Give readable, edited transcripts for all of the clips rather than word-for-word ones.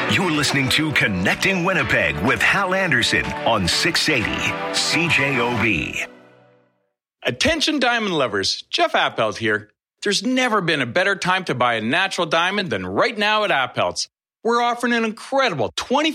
You're listening to Connecting Winnipeg with Hal Anderson on 680 CJOB. Attention diamond lovers, Jeff Appelt here. There's never been a better time to buy a natural diamond than right now at Appelt's. We're offering an incredible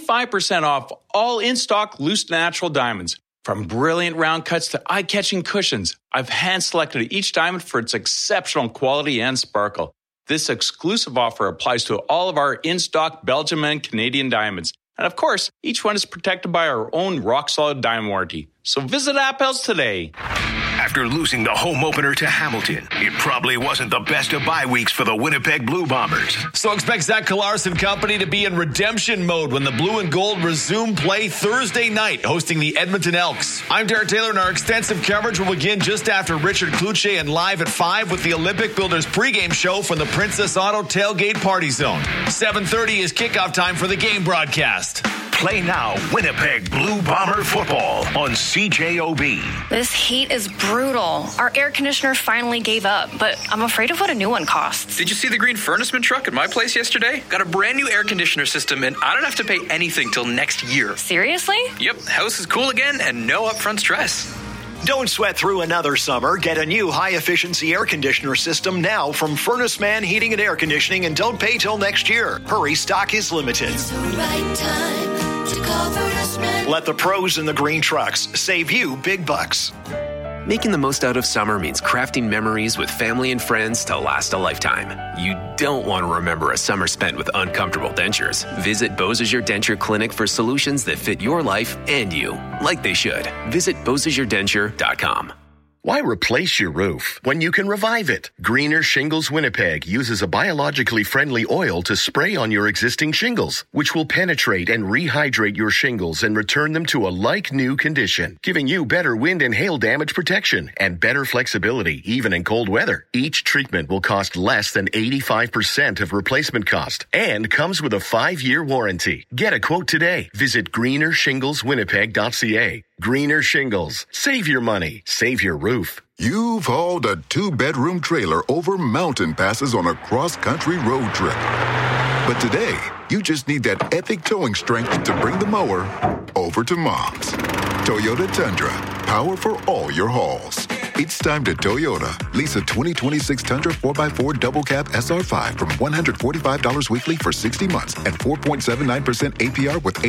25% off all in-stock loose natural diamonds. From brilliant round cuts to eye-catching cushions, I've hand-selected each diamond for its exceptional quality and sparkle. This exclusive offer applies to all of our in-stock Belgium and Canadian diamonds. And of course, each one is protected by our own rock-solid diamond warranty. So visit Appel's today. After losing the home opener to Hamilton, it probably wasn't the best of bye weeks for the Winnipeg Blue Bombers. So expect Zach Kallars and company to be in redemption mode when the Blue and Gold resume play Thursday night, hosting the Edmonton Elks. I'm Derek Taylor, and our extensive coverage will begin just after Richard Cloutier and live at 5 with the Olympic Builders pregame show from the Princess Auto Tailgate Party Zone. 7:30 is kickoff time for the game broadcast. Play now Winnipeg Blue Bomber football on CJOB. This heat is brutal. Our air conditioner finally gave up, but I'm afraid of what a new one costs. Did you see the green furnaceman truck at my place yesterday? Got a brand new air conditioner system, and I don't have to pay anything till next year. Seriously? Yep, house is cool again and no upfront stress. Don't sweat through another summer. Get a new high-efficiency air conditioner system now from Furnace Man Heating and Air Conditioning, and don't pay till next year. Hurry, stock is limited. It's the right time to call Furnace Man. Let the pros in the green trucks save you big bucks. Making the most out of summer means crafting memories with family and friends to last a lifetime. You don't want to remember a summer spent with uncomfortable dentures. Visit Beausejour Denture Clinic for solutions that fit your life and you, like they should. Visit BeausejourDenture.com. Why replace your roof when you can revive it? Greener Shingles Winnipeg uses a biologically friendly oil to spray on your existing shingles, which will penetrate and rehydrate your shingles and return them to a like-new condition, giving you better wind and hail damage protection and better flexibility, even in cold weather. Each treatment will cost less than 85% of replacement cost and comes with a 5-year warranty. Get a quote today. Visit greenershingleswinnipeg.ca. Greener Shingles. Save your money. Save your roof. You've hauled a 2-bedroom trailer over mountain passes on a cross-country road trip. But today, you just need that epic towing strength to bring the mower over to Mom's. Toyota Tundra. Power for all your hauls. It's time to Toyota. Lease a 2026 Tundra 4x4 double cab SR5 from $145 weekly for 60 months at 4.79% APR with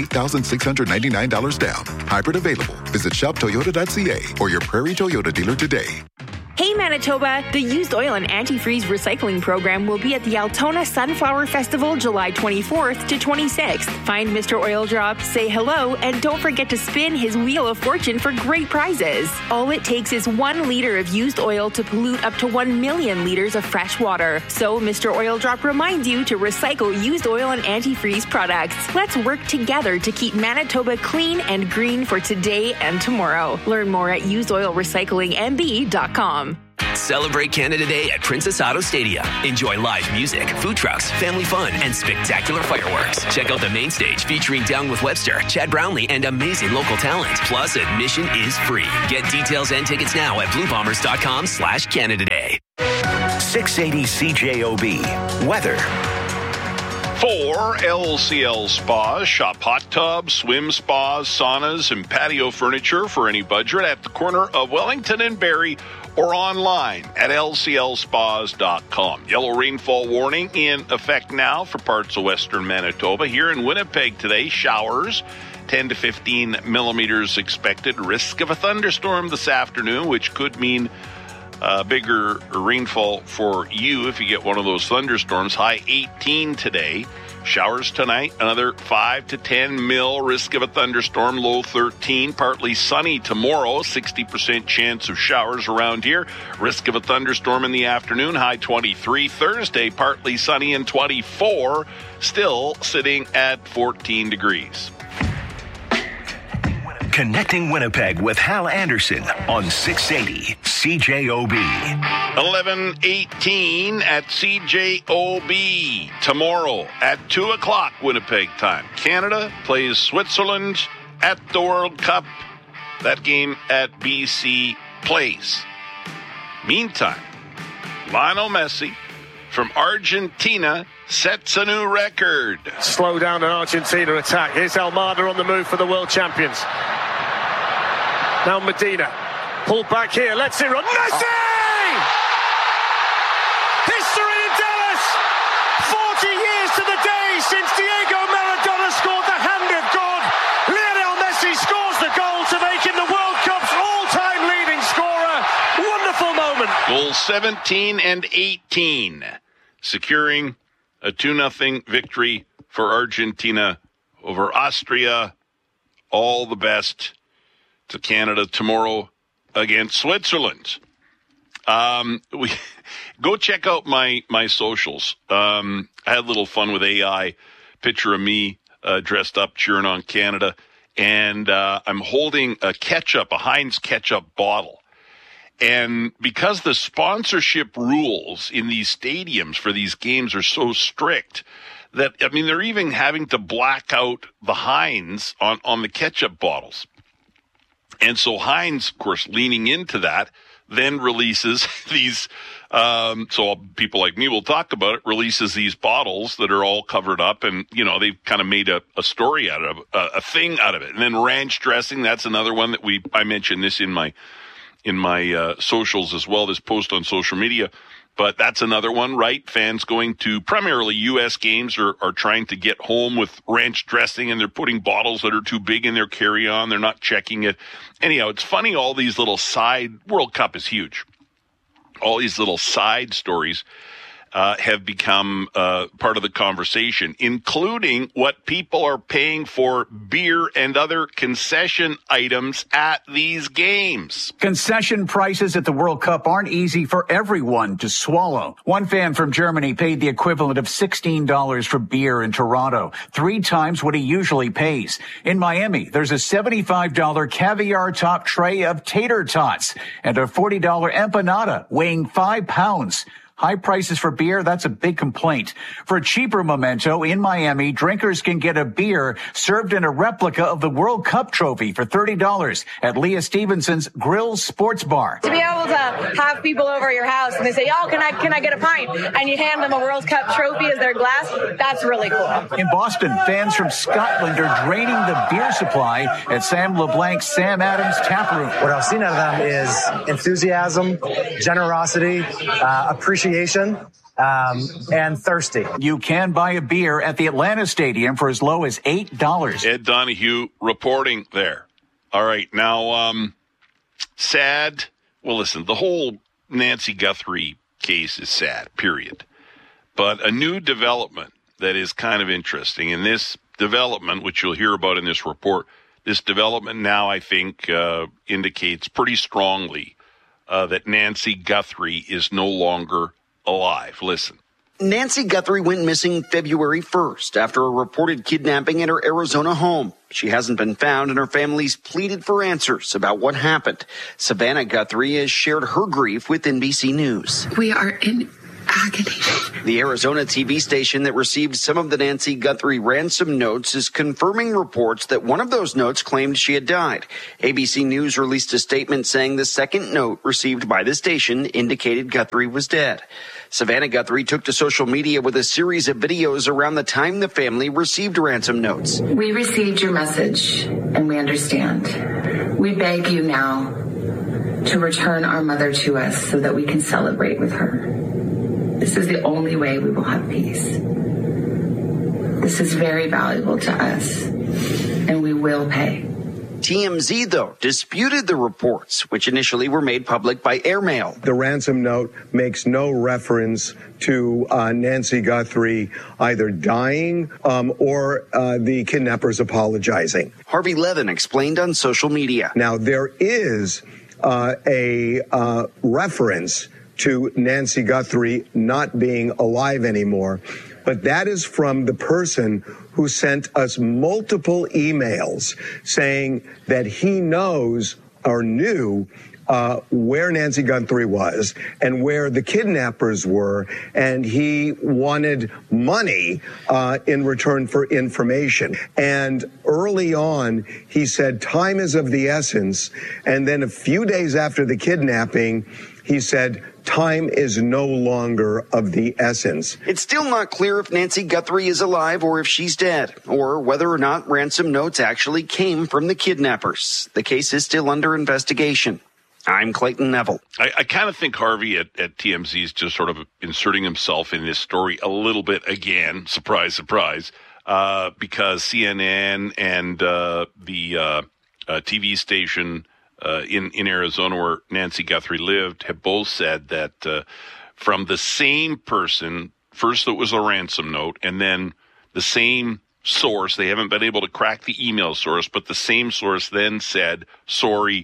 $8,699 down. Hybrid available. Visit shoptoyota.ca or your Prairie Toyota dealer today. Hey Manitoba, the used oil and antifreeze recycling program will be at the Altona Sunflower Festival July 24th to 26th. Find Mr. Oil Drop, say hello, and don't forget to spin his Wheel of Fortune for great prizes. All it takes is 1 liter of used oil to pollute up to 1 million liters of fresh water. So Mr. Oil Drop reminds you to recycle used oil and antifreeze products. Let's work together to keep Manitoba clean and green for today and tomorrow. Learn more at usedoilrecyclingmb.com. Celebrate Canada Day at Princess Auto Stadia. Enjoy live music, food trucks, family fun, and spectacular fireworks. Check out the main stage featuring Down with Webster, Chad Brownlee, and amazing local talent. Plus, admission is free. Get details and tickets now at bluebombers.com/Canada Day. 680 CJOB. Weather. For LCL Spas, shop hot tubs, swim spas, saunas, and patio furniture for any budget at the corner of Wellington and Barrie or online at lclspas.com. Yellow rainfall warning in effect now for parts of western Manitoba. Here in Winnipeg today, showers, 10 to 15 millimeters expected. Risk of a thunderstorm this afternoon, which could mean bigger rainfall for you if you get one of those thunderstorms. High 18 today. Showers tonight, another 5 to 10 mil. Risk of a thunderstorm, low 13. Partly sunny tomorrow, 60% chance of showers around here. Risk of a thunderstorm in the afternoon, high 23. Thursday, partly sunny and 24. Still sitting at 14 degrees. Connecting Winnipeg with Hal Anderson on 680 CJOB. 11:18 at CJOB. Tomorrow at 2 o'clock Winnipeg time. Canada plays Switzerland at the World Cup. That game at BC Place. Meantime, Lionel Messi from Argentina sets a new record. Slow down an Argentina attack. Here's Almada on the move for the world champions. Now Medina. Pulled back here. Let's it run. Messi! History in Dallas! 40 years to the day since Diego Maradona scored the hand of God. Lionel Messi scores the goal to make him the World Cup's all-time leading scorer. Wonderful moment. Goals 17 and 18, securing a 2-0 victory for Argentina over Austria. All the best to Canada tomorrow against Switzerland. We go check out my socials. I had a little fun with AI. Picture of me dressed up cheering on Canada, and I'm holding a Heinz ketchup bottle. And because the sponsorship rules in these stadiums for these games are so strict that, I mean, they're even having to black out the Heinz on the ketchup bottles. And so Heinz, of course, leaning into that, then releases these, so people like me will talk about it, releases these bottles that are all covered up, and, you know, they've kind of made a story out of a thing out of it. And then ranch dressing, that's another one that I mentioned this in my socials as well, this post on social media. But that's another one, right? Fans going to primarily U.S. games are trying to get home with ranch dressing, and they're putting bottles that are too big in their carry-on. They're not checking it. Anyhow, it's funny, all these little World Cup is huge. All these little side stories have become part of the conversation, including what people are paying for beer and other concession items at these games. Concession prices at the World Cup aren't easy for everyone to swallow. One fan from Germany paid the equivalent of $16 for beer in Toronto, 3 times what he usually pays. In Miami, there's a $75 caviar top tray of tater tots and a $40 empanada weighing 5 pounds. High prices for beer, that's a big complaint. For a cheaper memento, in Miami, drinkers can get a beer served in a replica of the World Cup trophy for $30 at Leah Stevenson's Grill Sports Bar. To be able to have people over at your house and they say, oh, can I get a pint? And you hand them a World Cup trophy as their glass, that's really cool. In Boston, fans from Scotland are draining the beer supply at Sam LeBlanc's Sam Adams Tap Room. What I've seen out of them is enthusiasm, generosity, appreciation, and thirsty. You can buy a beer at the Atlanta Stadium for as low as $8. Ed Donahue reporting there. All right, now, sad. Well, listen, the whole Nancy Guthrie case is sad, period. But a new development that is kind of interesting, and this development, which you'll hear about in this report, this development now, I think, indicates pretty strongly that Nancy Guthrie is no longer alive. Listen. Nancy Guthrie went missing February 1st after a reported kidnapping at her Arizona home. She hasn't been found, and her family's pleaded for answers about what happened. Savannah Guthrie has shared her grief with NBC News. We are in agony. The Arizona TV station that received some of the Nancy Guthrie ransom notes is confirming reports that one of those notes claimed she had died. ABC News released a statement saying the second note received by the station indicated Guthrie was dead. Savannah Guthrie took to social media with a series of videos around the time the family received ransom notes. We received your message, and we understand. We beg you now to return our mother to us so that we can celebrate with her. This is the only way we will have peace. This is very valuable to us, and we will pay. TMZ, though, disputed the reports, which initially were made public by airmail. The ransom note makes no reference to Nancy Guthrie either dying or the kidnappers apologizing. Harvey Levin explained on social media. Now, there is a reference to Nancy Guthrie not being alive anymore, but that is from the person who sent us multiple emails saying that he knows or knew where Nancy Guthrie was and where the kidnappers were, and he wanted money in return for information. And early on, he said time is of the essence, and then a few days after the kidnapping, he said, time is no longer of the essence. It's still not clear if Nancy Guthrie is alive or if she's dead, or whether or not ransom notes actually came from the kidnappers. The case is still under investigation. I'm Clayton Neville. I kind of think Harvey at TMZ is just sort of inserting himself in this story a little bit again. Surprise, surprise. Because CNN and the TV station in Arizona where Nancy Guthrie lived have both said that from the same person, first it was a ransom note, and then the same source, they haven't been able to crack the email source, but the same source then said, sorry,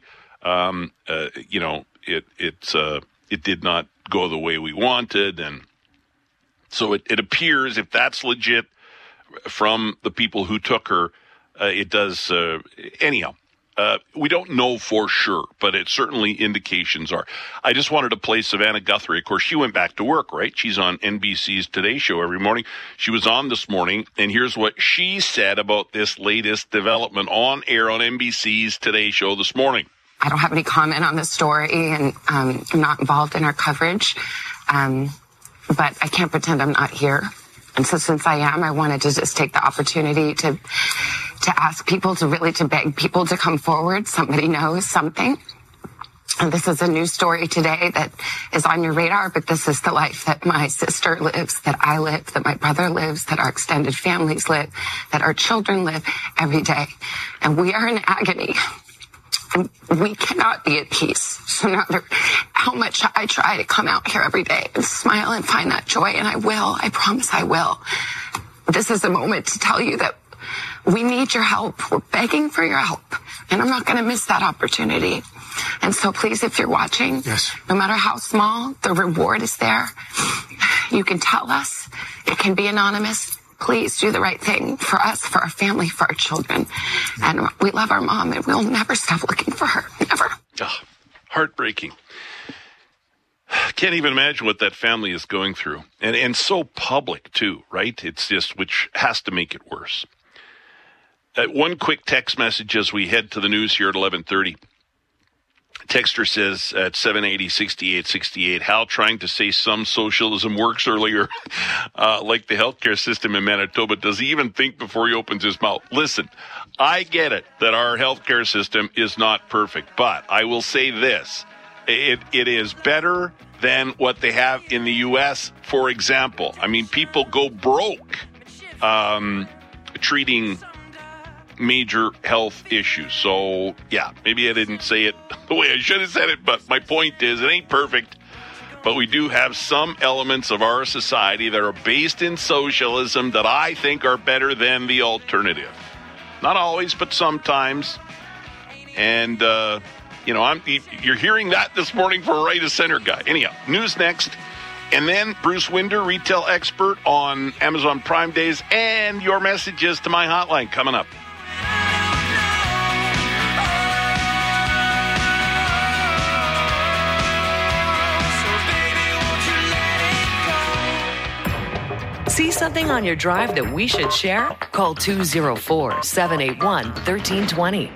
it did not go the way we wanted. And so it appears, if that's legit from the people who took her, it does. Anyhow, we don't know for sure, but it certainly indications are. I just wanted to play Savannah Guthrie. Of course, she went back to work, right? She's on NBC's Today Show every morning. She was on this morning, and here's what she said about this latest development on air on NBC's Today Show this morning. I don't have any comment on this story, and I'm not involved in our coverage, but I can't pretend I'm not here. And so since I am, I wanted to just take the opportunity to ask people, to beg people to come forward. Somebody knows something. And this is a news story today that is on your radar, but this is the life that my sister lives, that I live, that my brother lives, that our extended families live, that our children live every day. And we are in agony. And we cannot be at peace. So no matter how much I try to come out here every day and smile and find that joy, and I will, I promise I will. This is a moment to tell you that we need your help. We're begging for your help. And I'm not going to miss that opportunity. And so please, if you're watching, no matter how small, the reward is there. You can tell us. It can be anonymous. Please do the right thing for us, for our family, for our children. And we love our mom, and we'll never stop looking for her. Never. Oh, heartbreaking. Can't even imagine what that family is going through. And so public, too, right? It's just, which has to make it worse. One quick text message as we head to the news here at 11:30. Texter says at 780-6868, Hal trying to say some socialism works earlier, like the healthcare system in Manitoba. Does he even think before he opens his mouth? Listen, I get it that our healthcare system is not perfect, but I will say this. It is better than what they have in the U.S., for example. I mean, people go broke treating major health issues. So, yeah, maybe I didn't say it the way I should have said it, but my point is it ain't perfect. But we do have some elements of our society that are based in socialism that I think are better than the alternative. Not always, but sometimes. And, you're hearing that this morning from a right of center guy. Anyhow, news next. And then Bruce Winder, retail expert on Amazon Prime Days, and your messages to my hotline coming up. See something on your drive that we should share? Call 204-781-1320.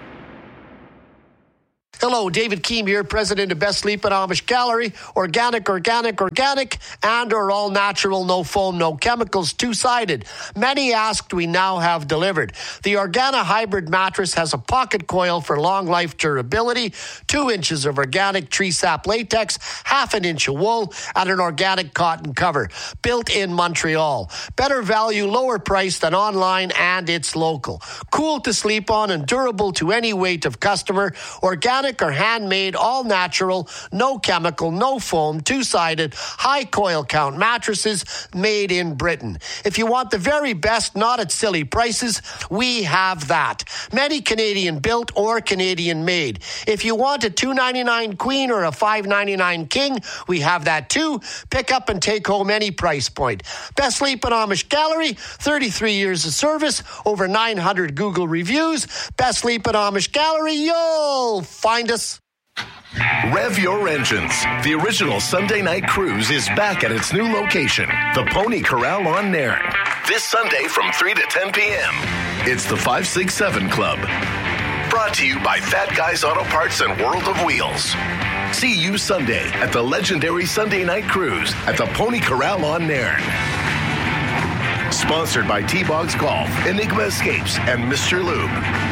Hello, David Keem here, president of Best Sleep and Amish Gallery. Organic, and or all natural, no foam, no chemicals, two-sided. Many asked, we now have delivered. The Organa Hybrid mattress has a pocket coil for long life durability, 2 inches of organic tree sap latex, half an inch of wool, and an organic cotton cover. Built in Montreal. Better value, lower price than online, and it's local. Cool to sleep on and durable to any weight of customer. Organic or handmade, all natural, no chemical, no foam, two-sided, high coil count mattresses made in Britain. If you want the very best, not at silly prices, we have that. Many Canadian built or Canadian made. If you want a $2.99 queen or a $5.99 king, we have that too. Pick up and take home any price point. Best Sleep and Amish Gallery, 33 years of service, over 900 Google reviews. Best Sleep and Amish Gallery, you'll find us. Rev your engines. The original Sunday night cruise is back at its new location, the Pony Corral on Nairn. This Sunday from 3 to 10 p.m. It's the 567 Club. Brought to you by Fat Guys Auto Parts and World of Wheels. See you Sunday at the legendary Sunday Night Cruise at the Pony Corral on Nairn. Sponsored by T-Bogs Golf, Enigma Escapes, and Mr. Lube.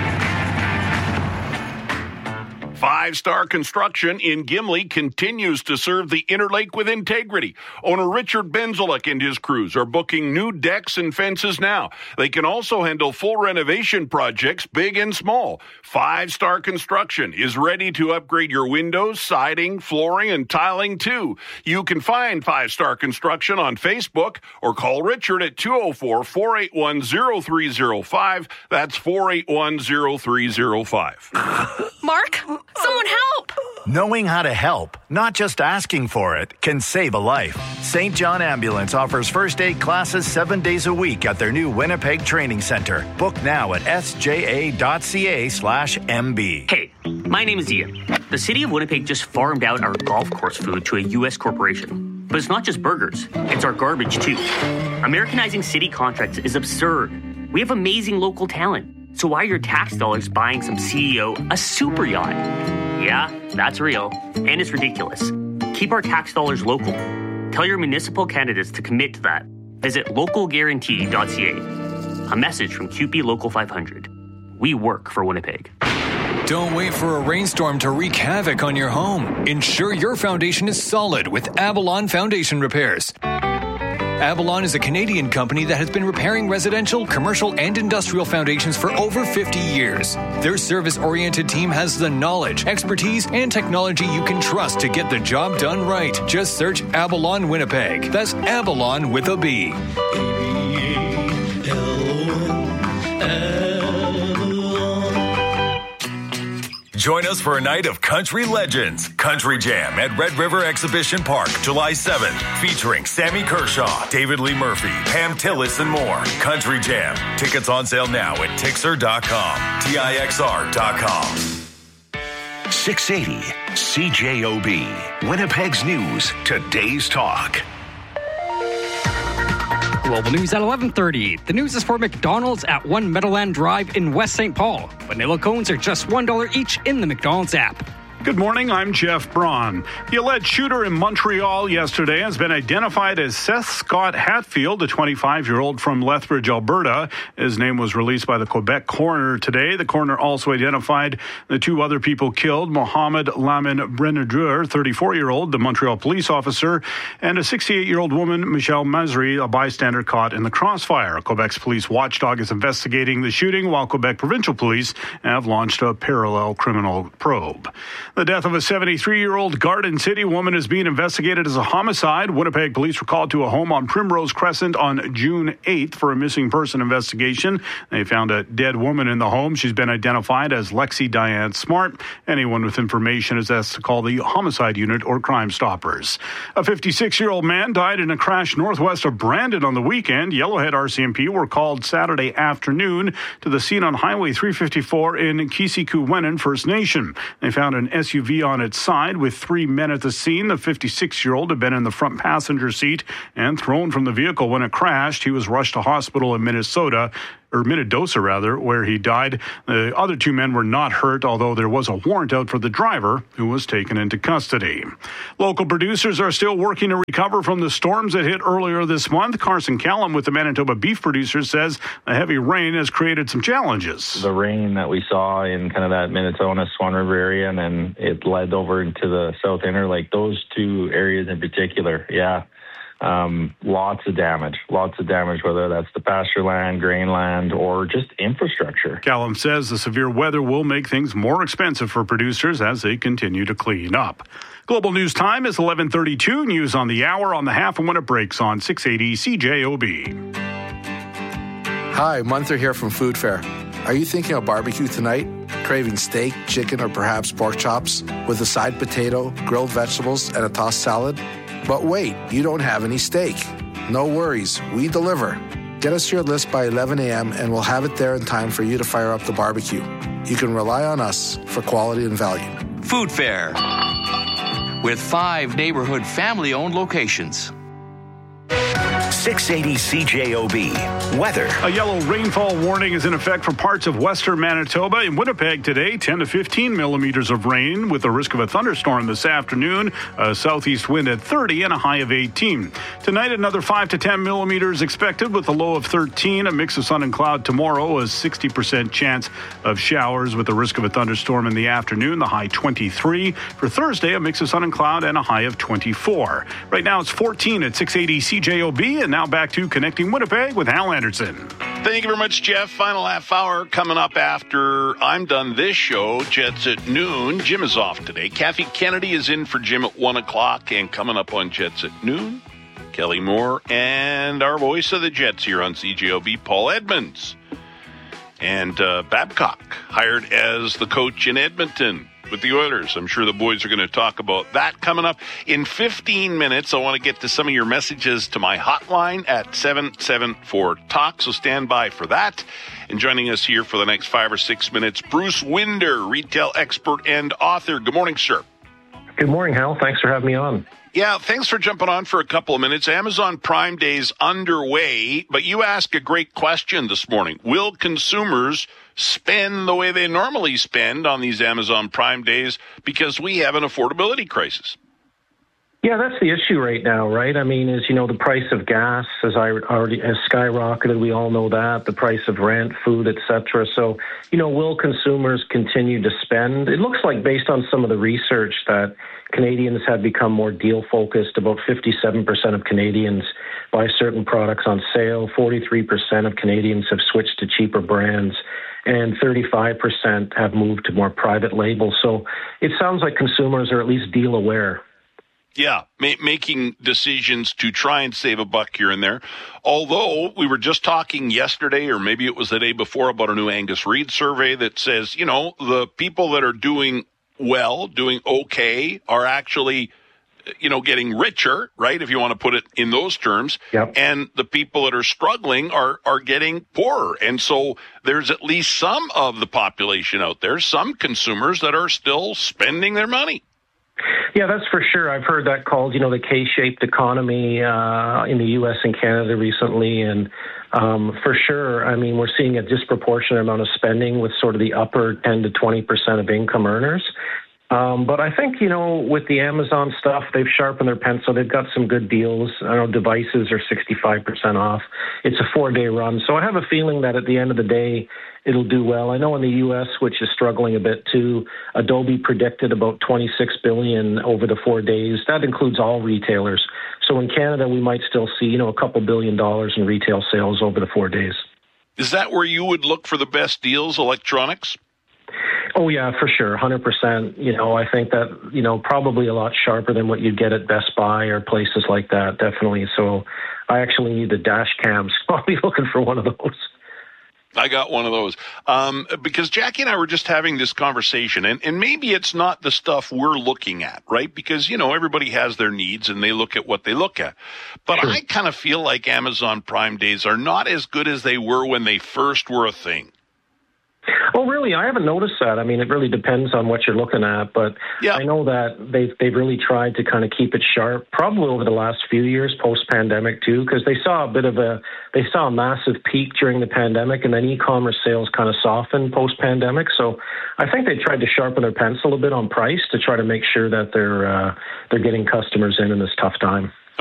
5-Star Construction in Gimli continues to serve the Interlake with integrity. Owner Richard Benzelik and his crews are booking new decks and fences now. They can also handle full renovation projects, big and small. 5-Star Construction is ready to upgrade your windows, siding, flooring, and tiling too. You can find 5-Star Construction on Facebook or call Richard at 204-481-0305. That's 481-0305. Mark, someone help! Knowing how to help, not just asking for it, can save a life. St. John Ambulance offers first aid classes 7 days a week at their new Winnipeg Training Center. Book now at sja.ca/MB. Hey, my name is Ian. The city of Winnipeg just farmed out our golf course food to a U.S. corporation. But it's not just burgers, it's our garbage too. Americanizing city contracts is absurd. We have amazing local talent. So why are your tax dollars buying some CEO a super yacht? Yeah, that's real. And it's ridiculous. Keep our tax dollars local. Tell your municipal candidates to commit to that. Visit localguarantee.ca. A message from QP Local 500. We work for Winnipeg. Don't wait for a rainstorm to wreak havoc on your home. Ensure your foundation is solid with Avalon Foundation Repairs. Avalon is a Canadian company that has been repairing residential, commercial, and industrial foundations for over 50 years. Their service-oriented team has the knowledge, expertise, and technology you can trust to get the job done right. Just search Avalon Winnipeg. That's Avalon with a B. Join us for a night of country legends. Country Jam at Red River Exhibition Park, July 7th. Featuring Sammy Kershaw, David Lee Murphy, Pam Tillis, and more. Country Jam. Tickets on sale now at Tixer.com. TIXR.com. 680 CJOB. Winnipeg's News. Today's Talk. Global News at 11:30. The news is for McDonald's at 1 Meadowland Drive in West St. Paul. Vanilla cones are just $1 each in the McDonald's app. Good morning, I'm Jeff Braun. The alleged shooter in Montreal yesterday has been identified as Seth Scott Hatfield, a 25-year-old from Lethbridge, Alberta. His name was released by the Quebec coroner today. The coroner also identified the two other people killed, Mohamed Lamin Brenadeur, 34-year-old, the Montreal police officer, and a 68-year-old woman, Michelle Masri, a bystander caught in the crossfire. Quebec's police watchdog is investigating the shooting, while Quebec provincial police have launched a parallel criminal probe. The death of a 73-year-old Garden City woman is being investigated as a homicide. Winnipeg police were called to a home on Primrose Crescent on June 8th for a missing person investigation. They found a dead woman in the home. She's been identified as Lexi Diane Smart. Anyone with information is asked to call the Homicide Unit or Crime Stoppers. A 56-year-old man died in a crash northwest of Brandon on the weekend. Yellowhead RCMP were called Saturday afternoon to the scene on Highway 354 in Kisikuwenan First Nation. They found an SUV on its side with 3 men at the scene. The 56-year-old had been in the front passenger seat and thrown from the vehicle when it crashed. He was rushed to hospital in Minnedosa, where he died. The other 2 men were not hurt, although there was a warrant out for the driver, who was taken into custody. Local producers are still working to recover from the storms that hit earlier this month. Carson Callum with the Manitoba Beef Producers says the heavy rain has created some challenges. The rain that we saw in kind of that Minnesota Swan River area, and then it led over into the South Interlake, those 2 areas in particular, lots of damage, whether that's the pasture land, grain land, or just infrastructure. Callum says the severe weather will make things more expensive for producers as they continue to clean up. Global News Time is 11:32. News on the hour, on the half, and when it breaks on 680 CJOB. Hi, Munther here from Food Fair. Are you thinking of barbecue tonight? Craving steak, chicken, or perhaps pork chops with a side potato, grilled vegetables, and a tossed salad? But wait, you don't have any steak. No worries, we deliver. Get us your list by 11 a.m. and we'll have it there in time for you to fire up the barbecue. You can rely on us for quality and value. Food Fair, with 5 neighborhood family-owned locations. 680 CJOB. Weather. A yellow rainfall warning is in effect for parts of western Manitoba. In Winnipeg today, 10 to 15 millimeters of rain with the risk of a thunderstorm this afternoon. A southeast wind at 30 and a high of 18. Tonight, another 5 to 10 millimeters expected with a low of 13. A mix of sun and cloud tomorrow. A 60% chance of showers with the risk of a thunderstorm in the afternoon. The high 23. For Thursday, a mix of sun and cloud and a high of 24. Right now, it's 14 at 680 CJOB. And now back to Connecting Winnipeg with Hal Anderson. Thank you very much, Jeff. Final half hour coming up after I'm done this show. Jets at noon. Jim is off today. Kathy Kennedy is in for Jim at 1 o'clock. And coming up on Jets at noon, Kelly Moore and our voice of the Jets here on CJOB, Paul Edmonds. And Babcock hired as the coach in Edmonton with the Oilers. I'm sure the boys are going to talk about that coming up. In 15 minutes, I want to get to some of your messages to my hotline at 774-TALK, so stand by for that. And joining us here for the next 5 or 6 minutes, Bruce Winder, retail expert and author. Good morning, sir. Good morning, Hal. Thanks for having me on. Yeah, thanks for jumping on for a couple of minutes. Amazon Prime Day's underway, but you asked a great question this morning. Will consumers spend the way they normally spend on these Amazon Prime Days because we have an affordability crisis? Yeah, that's the issue right now, right? I mean, as you know, the price of gas has skyrocketed. We all know that. The price of rent, food, etc. So, will consumers continue to spend? It looks like, based on some of the research, that Canadians have become more deal-focused. About 57% of Canadians buy certain products on sale. 43% of Canadians have switched to cheaper brands. And 35% have moved to more private labels. So it sounds like consumers are at least deal-aware. Yeah, making decisions to try and save a buck here and there. Although we were just talking yesterday, or maybe it was the day before, about a new Angus Reid survey that says, the people that are doing well, doing okay, are actually, getting richer, right? If you want to put it in those terms. Yep. And the people that are struggling are getting poorer. And so there's at least some of the population out there, some consumers that are still spending their money. Yeah, that's for sure. I've heard that called, the K-shaped economy in the U.S. and Canada recently. And for sure, I mean, we're seeing a disproportionate amount of spending with sort of the upper 10 to 20% of income earners. But I think, with the Amazon stuff, they've sharpened their pencil. They've got some good deals. I know devices are 65% off. It's a 4-day run. So I have a feeling that at the end of the day, it'll do well. I know in the U.S., which is struggling a bit too, Adobe predicted about $26 billion over the 4 days. That includes all retailers. So in Canada, we might still see, a couple $2 billion in retail sales over the 4 days. Is that where you would look for the best deals, electronics? Oh, yeah, for sure. 100%. I think that, probably a lot sharper than what you'd get at Best Buy or places like that, definitely. So I actually need the dash cams. I'll be looking for one of those. I got one of those. Because Jackie and I were just having this conversation, and maybe it's not the stuff we're looking at, right? Because, everybody has their needs and they look at what they look at. But sure. I kind of feel like Amazon Prime Days are not as good as they were when they first were a thing. Oh, really? I haven't noticed that. I mean, it really depends on what you're looking at, but yeah. I know that they've really tried to kind of keep it sharp, probably over the last few years, post-pandemic too, because they saw a massive peak during the pandemic, and then e-commerce sales kind of softened post-pandemic. So I think they tried to sharpen their pencil a bit on price to try to make sure that they're getting customers in this tough time.